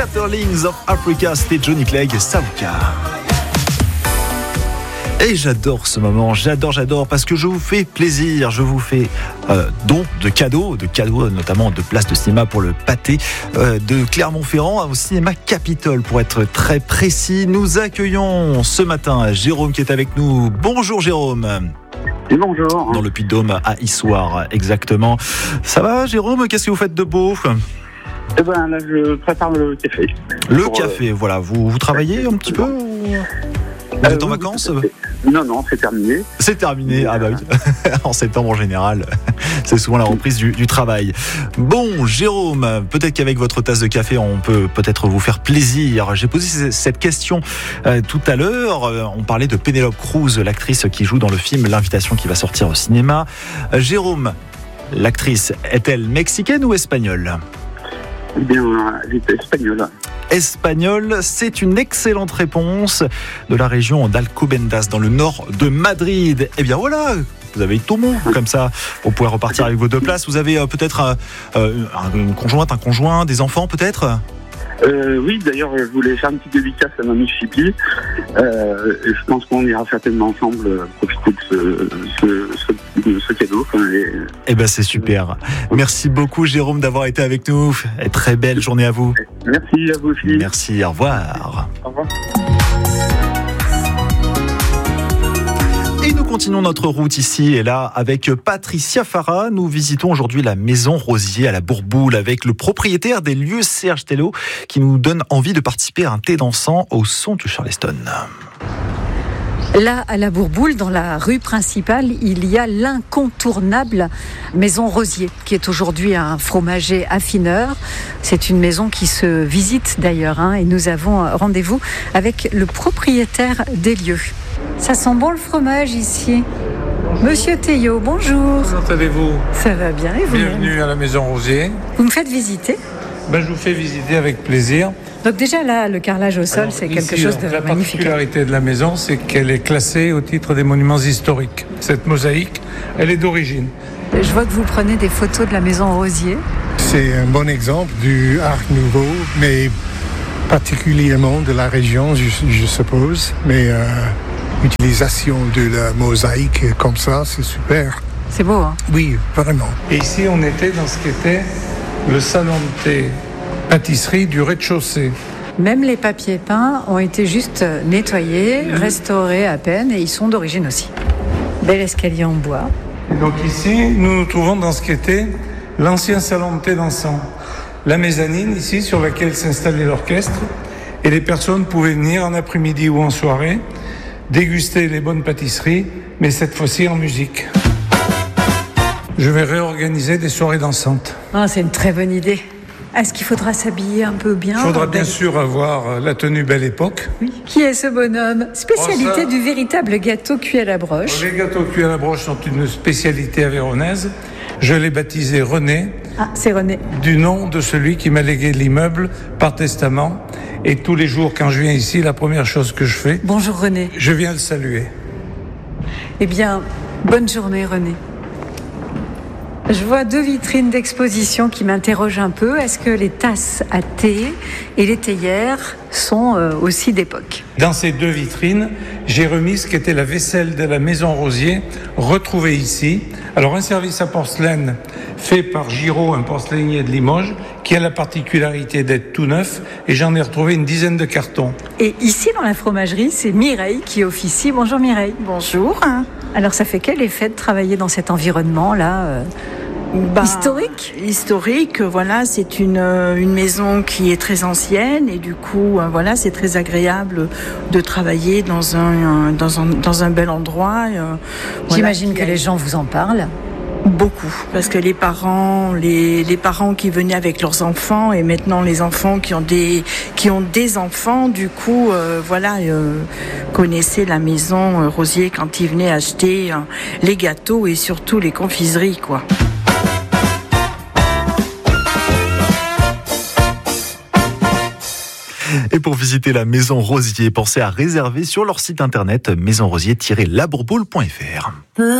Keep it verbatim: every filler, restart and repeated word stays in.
Scatterlings of Africa, c'était Johnny Clegg, Saouka. Et j'adore ce moment, j'adore, j'adore, parce que je vous fais plaisir, je vous fais euh, don de cadeaux, de cadeaux notamment de places de cinéma pour le pâté euh, de Clermont-Ferrand au cinéma Capitole, pour être très précis. Nous accueillons ce matin Jérôme qui est avec nous. Bonjour Jérôme. Et bonjour. Dans le Puy-de-Dôme à Issoire, exactement. Ça va Jérôme, qu'est-ce que vous faites de beau ? Eh ben là, je prépare le café. Le pour, café, euh... voilà. Vous, vous travaillez un petit peu ou... Vous êtes euh, en oui, vacances ? Non, non, c'est terminé. C'est terminé, ah bah oui. En septembre en général, c'est souvent la reprise du, du travail. Bon, Jérôme, peut-être qu'avec votre tasse de café, on peut peut-être vous faire plaisir. J'ai posé cette question euh, tout à l'heure. Euh, on parlait de Penélope Cruz, l'actrice qui joue dans le film L'Invitation qui va sortir au cinéma. Euh, Jérôme, l'actrice, est-elle mexicaine ou espagnole ? Eh bien, elle est espagnole. Espagnol, c'est une excellente réponse de la région d'Alcobendas, dans le nord de Madrid. Eh bien voilà, vous avez tout le monde comme ça, vous pouvez repartir avec vos deux places. Vous avez euh, peut-être euh, une conjointe, un conjoint, des enfants peut-être ? Euh, oui, d'ailleurs, je voulais faire une petite dédicace à Mamie Chippy. Euh, et je pense qu'on ira certainement ensemble euh, profiter de ce, ce, ce, de ce cadeau. Enfin, et... Eh ben c'est super. Merci beaucoup Jérôme d'avoir été avec nous. Et très belle journée à vous. Merci à vous aussi. Merci, au revoir. Au revoir. Et nous continuons notre route ici et là avec Patricia Farah. Nous visitons aujourd'hui la Maison Rosier à la Bourboule avec le propriétaire des lieux, Serge Tello, qui nous donne envie de participer à un thé dansant au son du Charleston. Là, à la Bourboule, dans la rue principale, il y a l'incontournable Maison Rosier, qui est aujourd'hui un fromager affineur. C'est une maison qui se visite d'ailleurs, hein, et nous avons rendez-vous avec le propriétaire des lieux. Ça sent bon le fromage ici. Monsieur Théo, bonjour. Comment allez-vous ? Ça va bien et vous ? Bienvenue à la Maison Rosier. Vous me faites visiter ? Ben, je vous fais visiter avec plaisir. Donc déjà là, le carrelage au sol, Alors, c'est ici, quelque chose de la magnifique. La particularité de la maison, c'est qu'elle est classée au titre des monuments historiques. Cette mosaïque, elle est d'origine. Je vois que vous prenez des photos de la Maison Rosier. C'est un bon exemple du Art Nouveau, mais particulièrement de la région, je, je suppose. Mais euh, l'utilisation de la mosaïque comme ça, c'est super. C'est beau, hein ? Oui, vraiment. Et ici, on était dans ce qu'était le salon de thé pâtisserie du rez-de-chaussée. Même les papiers peints ont été juste nettoyés, mmh. restaurés à peine, et ils sont d'origine aussi. Bel escalier en bois. Et donc ici, nous nous trouvons dans ce qu'était l'ancien salon de thé dansant. La mezzanine, ici, sur laquelle s'installait l'orchestre, et les personnes pouvaient venir en après-midi ou en soirée, déguster les bonnes pâtisseries, mais cette fois-ci en musique. Je vais réorganiser des soirées dansantes. Ah, c'est une très bonne idée. Est-ce qu'il faudra s'habiller un peu bien ? Il faudra bien sûr avoir la tenue Belle Époque. Oui. Qui est ce bonhomme ? Spécialité oh, ça... du véritable gâteau cuit à la broche. Les gâteaux cuits à la broche sont une spécialité avéronaise. Je l'ai baptisé René. Ah, c'est René. Du nom de celui qui m'a légué l'immeuble par testament. Et tous les jours, quand je viens ici, la première chose que je fais... Bonjour René. Je viens le saluer. Eh bien, bonne journée René. Je vois deux vitrines d'exposition qui m'interrogent un peu. Est-ce que les tasses à thé et les théières sont euh, aussi d'époque ? Dans ces deux vitrines, j'ai remis ce qu'était la vaisselle de la Maison Rosier, retrouvée ici. Alors un service à porcelaine fait par Giraud, un porcelainier de Limoges, qui a la particularité d'être tout neuf, et j'en ai retrouvé une dizaine de cartons. Et ici, dans la fromagerie, c'est Mireille qui officie. Bonjour Mireille. Bonjour. Alors ça fait quel effet de travailler dans cet environnement-là euh, bah, historique ? Historique, voilà, c'est une, une maison qui est très ancienne et du coup, voilà, c'est très agréable de travailler dans un, dans un, dans un bel endroit. Euh, J'imagine voilà, que les gens vous en parlent. Beaucoup, parce que les parents, les, les parents qui venaient avec leurs enfants et maintenant les enfants qui ont des, qui ont des enfants, du coup, euh, voilà, euh, connaissaient la Maison Rosier quand ils venaient acheter euh, les gâteaux et surtout les confiseries, quoi. Et pour visiter la Maison Rosier, pensez à réserver sur leur site internet maison rosier tiret la bourboule point f r.